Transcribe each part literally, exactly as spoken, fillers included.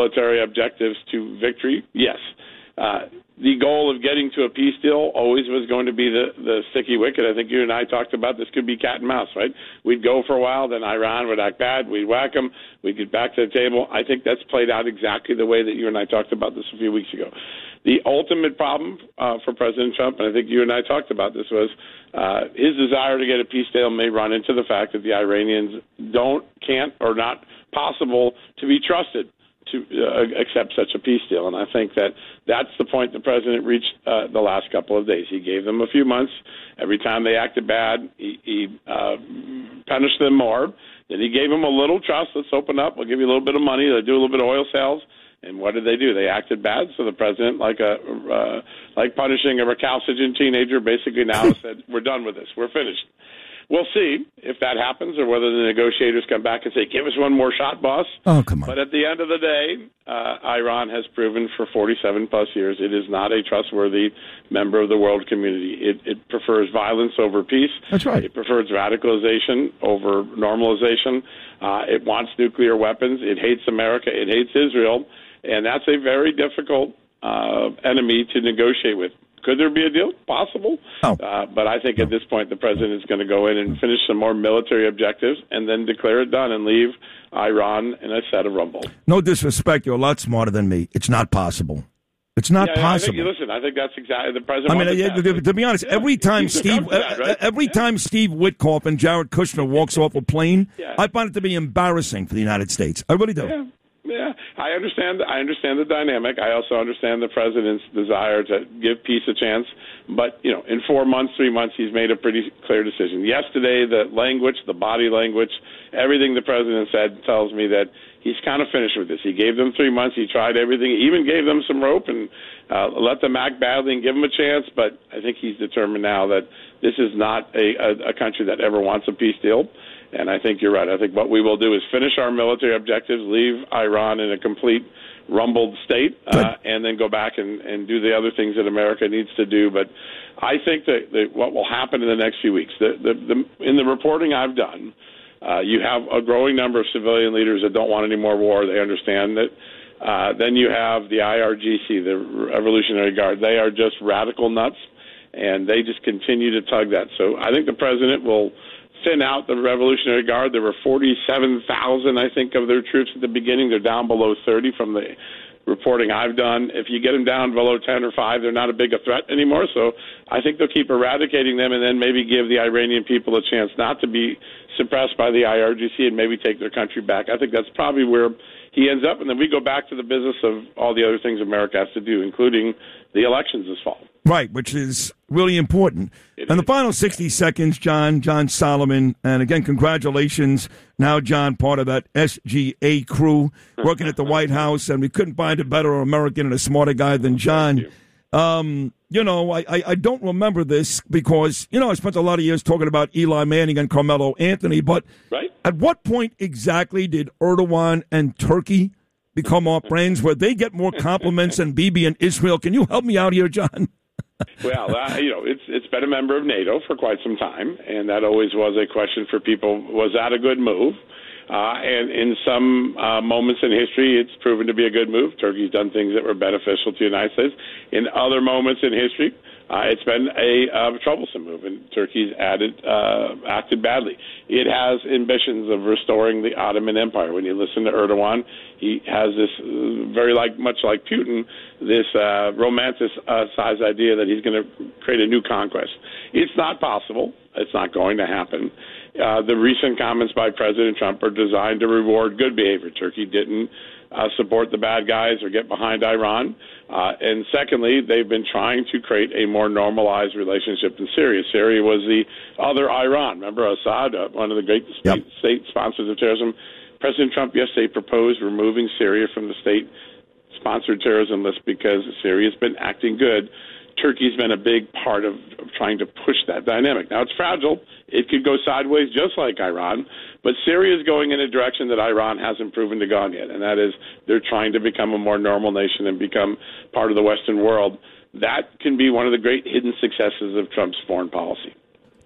military objectives to victory? Yes. Uh, the goal of getting to a peace deal always was going to be the, the sticky wicket. I think you and I talked about this could be cat and mouse, right? We'd go for a while, then Iran would act bad, we'd whack them, we'd get back to the table. I think that's played out exactly the way that you and I talked about this a few weeks ago. The ultimate problem uh, for President Trump, and I think you and I talked about this, was uh, his desire to get a peace deal may run into the fact that the Iranians don't, can't, or not possible to be trusted to uh, accept such a peace deal. And I think that that's the point the president reached uh, the last couple of days. He gave them a few months. Every time they acted bad, he, he uh, punished them more. Then he gave them a little trust. Let's open up. We'll give you a little bit of money. They'll do a little bit of oil sales. And what did they do? They acted bad. So the president, like a uh, like punishing a recalcitrant teenager, basically now said, we're done with this. We're finished. We'll see if that happens or whether the negotiators come back and say, give us one more shot, boss. Oh, come on. But at the end of the day, uh, Iran has proven for forty-seven plus years it is not a trustworthy member of the world community. It, it prefers violence over peace. That's right. It prefers radicalization over normalization. Uh, it wants nuclear weapons. It hates America. It hates Israel. And that's a very difficult uh, enemy to negotiate with. Could there be a deal? Possible. Oh. Uh, but I think at this point the president is going to go in and finish some more military objectives and then declare it done and leave Iran in a set of rumble. No disrespect. You're a lot smarter than me. It's not possible. It's not yeah, possible. I think, listen, I think that's exactly the president. I mean, yeah, to, to be honest, yeah. every time He's Steve, that, right? every yeah. time Steve Witkoff and Jared Kushner walks off a plane, yeah. I find it to be embarrassing for the United States. I really do. Yeah. Yeah, I understand. I understand the dynamic. I also understand the president's desire to give peace a chance. But you know, in four months, three months, he's made a pretty clear decision. Yesterday, the language, the body language, everything the president said tells me that he's kind of finished with this. He gave them three months. He tried everything. He even gave them some rope and uh, let them act badly and give them a chance. But I think he's determined now that this is not a, a, a country that ever wants a peace deal. And I think you're right. I think what we will do is finish our military objectives, leave Iran in a complete rumbled state, uh, and then go back and, and do the other things that America needs to do. But I think that, that what will happen in the next few weeks, the, the, the, in the reporting I've done, uh, you have a growing number of civilian leaders that don't want any more war. They understand that. Uh, then you have the I R G C, the Revolutionary Guard. They are just radical nuts, and they just continue to tug that. So I think the president will thin out the Revolutionary Guard. There were forty-seven thousand, I think, of their troops at the beginning. They're down below thirty from the reporting I've done. If you get them down below ten or five, they're not a big a threat anymore. So I think they'll keep eradicating them and then maybe give the Iranian people a chance not to be suppressed by the I R G C and maybe take their country back. I think that's probably where he ends up. And then we go back to the business of all the other things America has to do, including the elections this fall. Right, which is really important. It and is. The final sixty seconds, John, John Solomon, and again, congratulations. Now, John, part of that S G A crew working at the White House, and we couldn't find a better American and a smarter guy than John. You. Um, you know, I, I, I don't remember this because, you know, I spent a lot of years talking about Eli Manning and Carmelo Anthony, but right? At what point exactly did Erdogan and Turkey become our friends, where they get more compliments than Bibi and Israel? Can you help me out here, John? Well, uh, you know, it's it's been a member of NATO for quite some time, and that always was a question for people. Was that a good move? Uh, and in some uh, moments in history, it's proven to be a good move. Turkey's done things that were beneficial to the United States. In other moments in history, uh, it's been a uh, troublesome move, and Turkey's added, uh, acted badly. It has ambitions of restoring the Ottoman Empire. When you listen to Erdogan, he has this uh, very like much like Putin, this uh, romanticized idea that he's going to create a new conquest. It's not possible. It's not going to happen. Uh, the recent comments by President Trump are designed to reward good behavior. Turkey didn't uh, support the bad guys or get behind Iran. Uh, and secondly, they've been trying to create a more normalized relationship in Syria. Syria was the other Iran. Remember Assad, uh, one of the great yep. state, state sponsors of terrorism? President Trump yesterday proposed removing Syria from the state-sponsored terrorism list because Syria's been acting good. Turkey's been a big part of, of trying to push that dynamic. Now, it's fragile. It could go sideways just like Iran, but Syria is going in a direction that Iran hasn't proven to go yet, and that is they're trying to become a more normal nation and become part of the Western world. That can be one of the great hidden successes of Trump's foreign policy.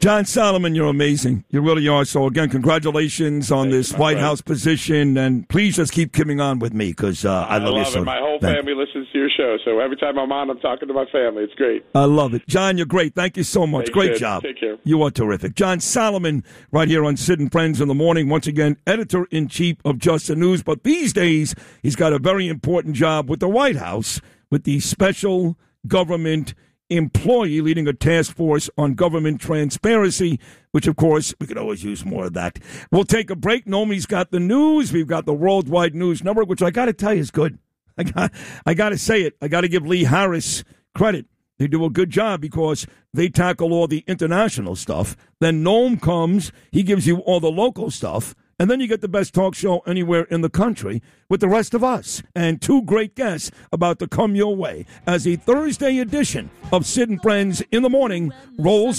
John Solomon, you're amazing. You really are. So, again, congratulations on Thank this you, White friend. House position. And please just keep coming on with me because uh, I, I love, love you so. it. My whole Thank family listens to your show. So every time I'm on, I'm talking to my family. It's great. I love it. John, you're great. Thank you so much. Thanks, great Sid. job. Take care. You are terrific. John Solomon, right here on Sid and Friends in the Morning. Once again, editor-in-chief of Just the News. But these days, he's got a very important job with the White House, with the special government employee leading a task force on government transparency, which, of course, we could always use more of that. We'll take a break. Nomi's got the news. We've got the Worldwide News Network, which I got to tell you is good. I got, I got to say it. I got to give Lee Harris credit. They do a good job because they tackle all the international stuff. Then Noam comes. He gives you all the local stuff. And then you get the best talk show anywhere in the country with the rest of us. And two great guests about to come your way as a Thursday edition of Sid and Friends in the Morning rolls